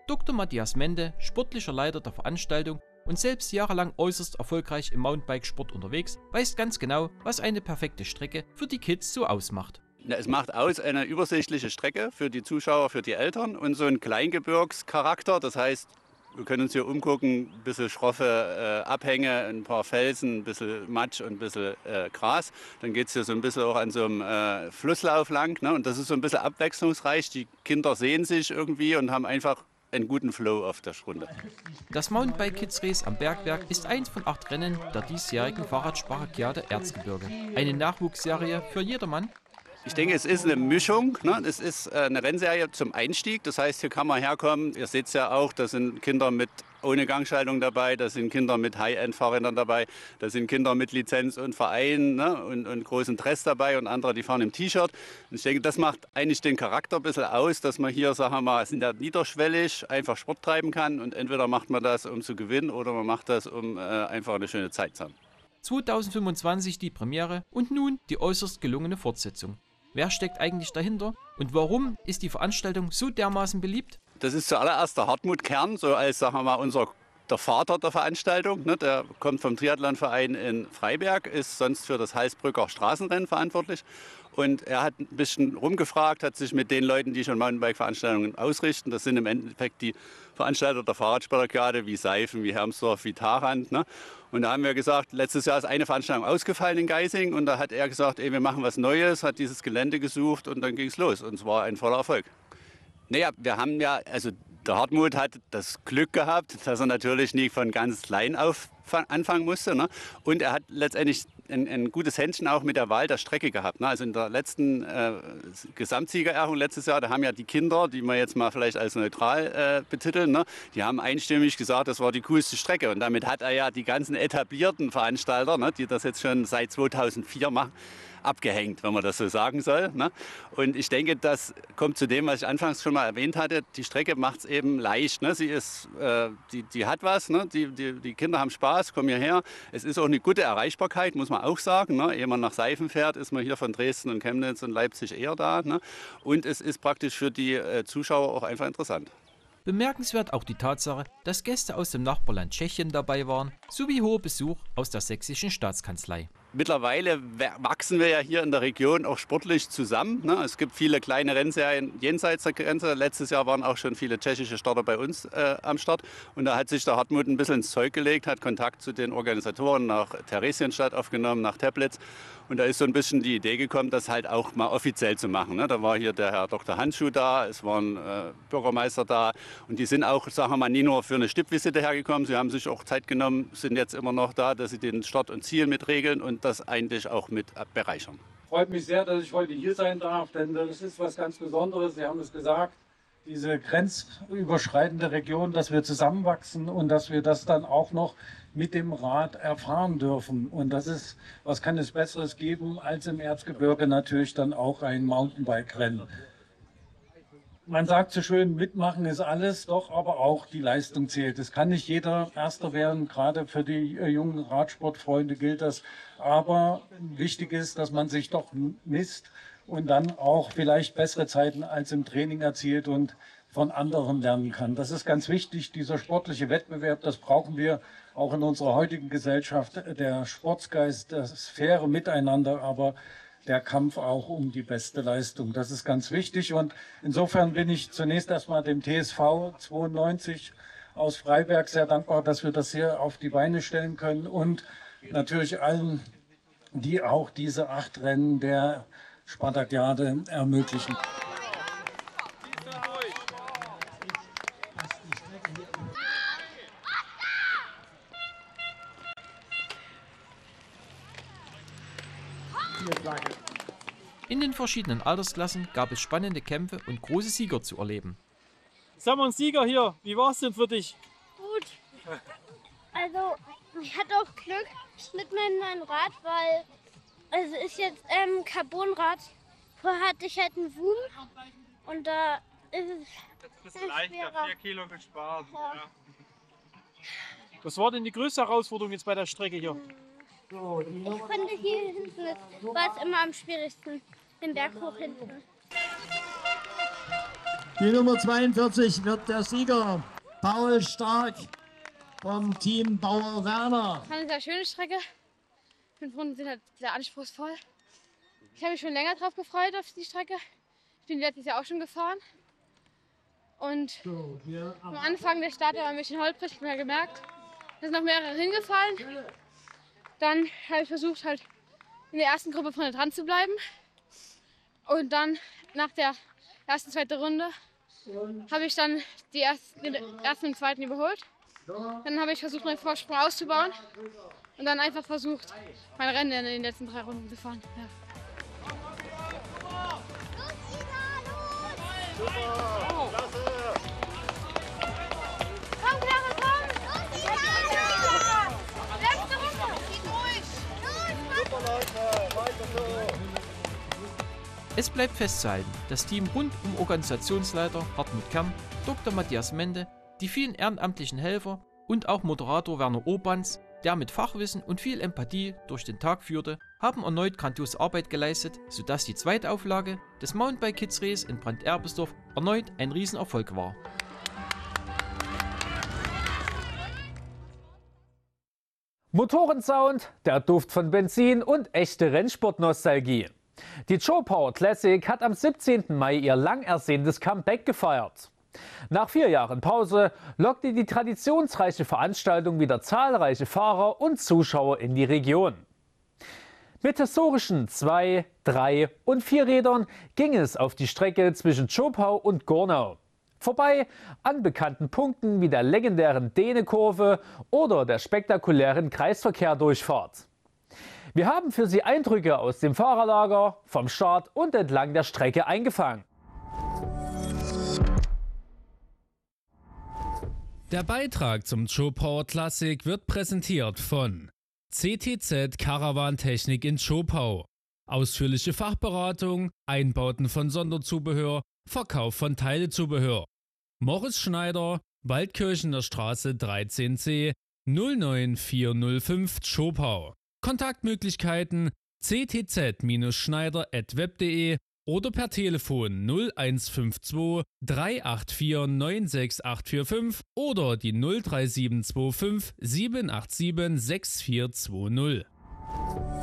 Dr. Matthias Mende, sportlicher Leiter der Veranstaltung und selbst jahrelang äußerst erfolgreich im Mountainbikesport unterwegs, weiß ganz genau, was eine perfekte Strecke für die Kids so ausmacht. Es macht aus eine übersichtliche Strecke für die Zuschauer, für die Eltern und so einen Kleingebirgscharakter. Das heißt, wir können uns hier umgucken, ein bisschen schroffe Abhänge, ein paar Felsen, ein bisschen Matsch und ein bisschen Gras. Dann geht es hier so ein bisschen auch an so einem Flusslauf lang. Ne? Und das ist so ein bisschen abwechslungsreich. Die Kinder sehen sich irgendwie und haben einfach einen guten Flow auf der Runde. Das Mountainbike Kids Race am Bergwerk ist eins von 8 Rennen der diesjährigen Fahrradspartakiade Erzgebirge. Eine Nachwuchsserie für jedermann. Ich denke, es ist eine Mischung. Ne? Es ist eine Rennserie zum Einstieg. Das heißt, hier kann man herkommen. Ihr seht es ja auch, da sind Kinder ohne Gangschaltung dabei, da sind Kinder mit High-End-Fahrrädern dabei, da sind Kinder mit Lizenz und Verein, ne? und großen Dress dabei und andere, die fahren im T-Shirt. Und ich denke, das macht eigentlich den Charakter ein bisschen aus, dass man hier, sagen wir mal, niederschwellig einfach Sport treiben kann. Und entweder macht man das, um zu gewinnen, oder man macht das, um einfach eine schöne Zeit zu haben. 2025 die Premiere und nun die äußerst gelungene Fortsetzung. Wer steckt eigentlich dahinter und warum ist die Veranstaltung so dermaßen beliebt? Das ist zuallererst der Hartmut Kern, so als, sagen wir mal, der Vater der Veranstaltung. Ne? Der kommt vom Triathlonverein in Freiberg, ist sonst für das Halsbrücker Straßenrennen verantwortlich. Und er hat ein bisschen rumgefragt, hat sich mit den Leuten, die schon Mountainbike-Veranstaltungen ausrichten, das sind im Endeffekt die Veranstalter der Fahrradsportakiade, wie Seifen, wie Hermsdorf, wie Tharand. Ne? Und da haben wir gesagt, letztes Jahr ist eine Veranstaltung ausgefallen in Geising. Und da hat er gesagt, wir machen was Neues, hat dieses Gelände gesucht und dann ging es los. Und es war ein voller Erfolg. Naja, wir haben ja, also der Hartmut hat das Glück gehabt, dass er natürlich nie von ganz klein auf anfangen musste. Ne? Und er hat letztendlich ein gutes Händchen auch mit der Wahl der Strecke gehabt. Ne? Also in der letzten Gesamtsiegerehrung letztes Jahr, da haben ja die Kinder, die wir jetzt mal vielleicht als neutral betiteln, ne? Die haben einstimmig gesagt, das war die coolste Strecke. Und damit hat er ja die ganzen etablierten Veranstalter, ne, die das jetzt schon seit 2004 machen, abgehängt, wenn man das so sagen soll. Ne? Und ich denke, das kommt zu dem, was ich anfangs schon mal erwähnt hatte. Die Strecke macht es eben leicht. Ne? Sie ist, die hat was. Ne? Die Kinder haben Spaß, kommen hierher. Es ist auch eine gute Erreichbarkeit, muss man auch sagen. Ne? Ehe man nach Seifen fährt, ist man hier von Dresden und Chemnitz und Leipzig eher da. Ne? Und es ist praktisch für die Zuschauer auch einfach interessant. Bemerkenswert auch die Tatsache, dass Gäste aus dem Nachbarland Tschechien dabei waren, sowie hoher Besuch aus der sächsischen Staatskanzlei. Mittlerweile wachsen wir ja hier in der Region auch sportlich zusammen. Ne? Es gibt viele kleine Rennserien jenseits der Grenze. Letztes Jahr waren auch schon viele tschechische Starter bei uns am Start. Und da hat sich der Hartmut ein bisschen ins Zeug gelegt, hat Kontakt zu den Organisatoren nach Theresienstadt aufgenommen, nach Teplitz. Und da ist so ein bisschen die Idee gekommen, das halt auch mal offiziell zu machen. Ne? Da war hier der Herr Dr. Handschuh da, es waren Bürgermeister da. Und die sind auch, sagen wir mal, nie nur für eine Stippvisite hergekommen. Sie haben sich auch Zeit genommen, sind jetzt immer noch da, dass sie den Start und Ziel mitregeln und das eigentlich auch mit bereichern. Freut mich sehr, dass ich heute hier sein darf, denn das ist was ganz Besonderes. Sie haben es gesagt, diese grenzüberschreitende Region, dass wir zusammenwachsen und dass wir das dann auch noch mit dem Rad erfahren dürfen. Und das ist, was kann es Besseres geben, als im Erzgebirge natürlich dann auch ein Mountainbike-Rennen. Man sagt so schön, mitmachen ist alles, doch aber auch die Leistung zählt. Es kann nicht jeder Erster werden, gerade für die jungen Radsportfreunde gilt das. Aber wichtig ist, dass man sich doch misst und dann auch vielleicht bessere Zeiten als im Training erzielt und von anderen lernen kann. Das ist ganz wichtig, dieser sportliche Wettbewerb, das brauchen wir auch in unserer heutigen Gesellschaft. Der Sportsgeist, das faire Miteinander, aber der Kampf auch um die beste Leistung. Das ist ganz wichtig und insofern bin ich zunächst erstmal dem TSV 92 aus Freiberg sehr dankbar, dass wir das hier auf die Beine stellen können und natürlich allen, die auch diese 8 Rennen der Spartakiade ermöglichen. In den verschiedenen Altersklassen gab es spannende Kämpfe und große Sieger zu erleben. Jetzt haben wir einen Sieger hier. Wie war es denn für dich? Gut. Also ich hatte auch Glück mit meinem neuen Rad, weil es ist jetzt Carbonrad. Vorher hatte ich halt einen Zoom und da ist es ein bisschen leichter, 4 Kilo gespart. Ja. Ja. Was war denn die größte Herausforderung jetzt bei der Strecke hier? Ich konnte hier hinten, war es immer am schwierigsten, den Berg hoch hinten. Die Nummer 42 wird der Sieger, Paul Stark vom Team Bauer Werner. Das war eine sehr schöne Strecke. 5 Runden sind halt sehr anspruchsvoll. Ich habe mich schon länger drauf gefreut auf die Strecke. Ich bin letztes Jahr auch schon gefahren. Und am Anfang der Start war ein bisschen holprig, ich habe gemerkt. Da sind noch mehrere hingefallen. Dann habe ich versucht, halt in der ersten Gruppe vorne dran zu bleiben. Und dann nach der ersten, zweiten Runde habe ich dann den ersten und zweiten überholt. Dann habe ich versucht, meinen Vorsprung auszubauen. Und dann einfach versucht, mein Rennen in den letzten 3 Runden zu fahren. Ja. Komm, Clara, komm! Los, Ina! Letzte Runde! Geht durch! Super, Leute! Weiter so! Es bleibt festzuhalten, das Team rund um Organisationsleiter Hartmut Kern, Dr. Matthias Mende, die vielen ehrenamtlichen Helfer und auch Moderator Werner Urbanz, der mit Fachwissen und viel Empathie durch den Tag führte, haben erneut grandiose Arbeit geleistet, sodass die zweite Auflage des Mountainbike Kids Race in Brand-Erbesdorf erneut ein Riesenerfolg war. Motorensound, der Duft von Benzin und echte Rennsportnostalgie. Die Joe Power Classic hat am 17. Mai ihr lang ersehntes Comeback gefeiert. Nach 4 Jahren Pause lockte die traditionsreiche Veranstaltung wieder zahlreiche Fahrer und Zuschauer in die Region. Mit historischen 2-, 3- und 4-Rädern ging es auf die Strecke zwischen Zschopau und Gornau. Vorbei an bekannten Punkten wie der legendären Dehne-Kurve oder der spektakulären Kreisverkehrdurchfahrt. Wir haben für Sie Eindrücke aus dem Fahrerlager, vom Start und entlang der Strecke eingefangen. Der Beitrag zum Joe Power Classic wird präsentiert von CTZ Caravan Technik in Zschopau. Ausführliche Fachberatung, Einbauten von Sonderzubehör, Verkauf von Teilezubehör. Morris Schneider, Waldkirchener Straße 13C 09405 Zschopau. Kontaktmöglichkeiten ctz-schneider@web.de oder per Telefon 0152 384 96845 oder die 03725 787 6420.